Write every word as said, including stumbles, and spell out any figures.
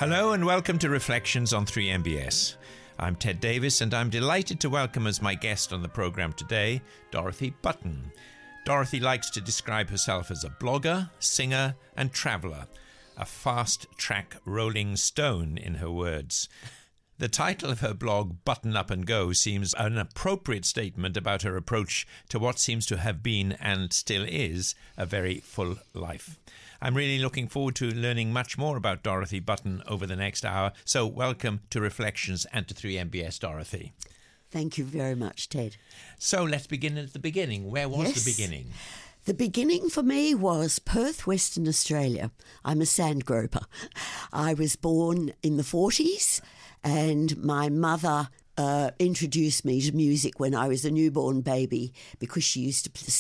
Hello and welcome to Reflections on three M B S. I'm Ted Davis and I'm delighted to welcome as my guest on the programme today, Dorothy Button. Dorothy likes to describe herself as a blogger, singer and traveller, a fast-track rolling stone in her words. The title of her blog, Button Up and Go, seems an appropriate statement about her approach to what seems to have been and still is a very full life. I'm really looking forward to learning much more about Dorothy Button over the next hour. So welcome to Reflections and to three M B S, Dorothy. Thank you very much, Ted. So let's begin at the beginning. Where was Yes. the beginning? The beginning for me was Perth, Western Australia. I'm a sand groper. I was born in the forties and my mother uh, introduced me to music when I was a newborn baby because she used to